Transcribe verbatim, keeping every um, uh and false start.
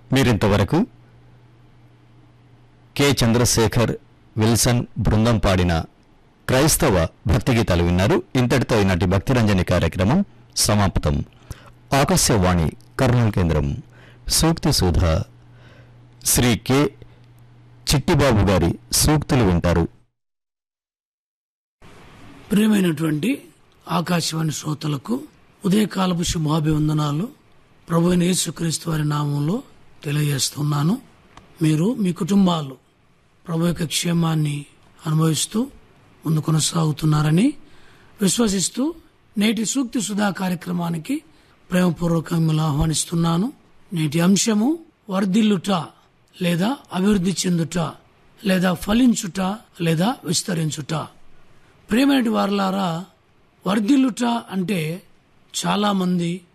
మీరింతవరకు K Chandrasekhar Wilson బృందం పాడిన క్రైస్తవ భక్తి గీతాలు విన్నారు. ఇంతటితో ఈనాటి భక్తిరంజని కార్యక్రమం సమాప్తం. ఆకాశవాణి కర్నూలు కేంద్రం. సూక్తి సుధ శ్రీ కె చిట్టిబాబు గారి సూక్తులు వింటారు. ప్రియమైనటువంటి ఆకాశవాణి శ్రోతలకు ఉదయకాలపు శుభాభివందనాలు ప్రభువైన యేసుక్రీస్తు వారి నామంలో తెలియజేస్తున్నాను. మీరు మీ కుటుంబాలు ప్రభు యొక్క క్షేమాన్ని అనుభవిస్తూ ముందు కొనసాగుతున్నారని విశ్వసిస్తూ నేటి సూక్తి సుధా కార్యక్రమానికి ప్రేమపూర్వకంగా ఆహ్వానిస్తున్నాను. నేటి అంశము వర్ధిల్లుట లేదా అభివృద్ధి చెందుట లేదా ఫలించుట లేదా విస్తరించుట. ప్రియమైన వారలారా, వర్ధిల్లుట అంటే చాలా మంది